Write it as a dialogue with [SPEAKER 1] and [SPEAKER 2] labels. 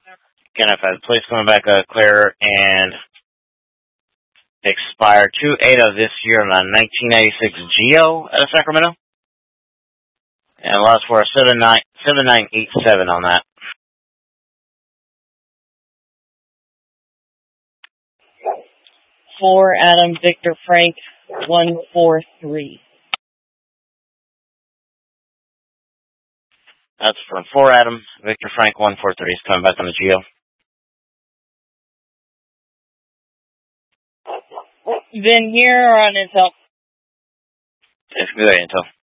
[SPEAKER 1] Again, I've had police coming back clear and expired 2/8 of this year on a 1996 Geo out of Sacramento. And lost for a 7987 on that.
[SPEAKER 2] 4 Adam Victor Frank 143.
[SPEAKER 1] That's from 4 Adam Victor Frank 143. He's coming back on the Geo.
[SPEAKER 2] Been here or on his help?
[SPEAKER 1] It's good until.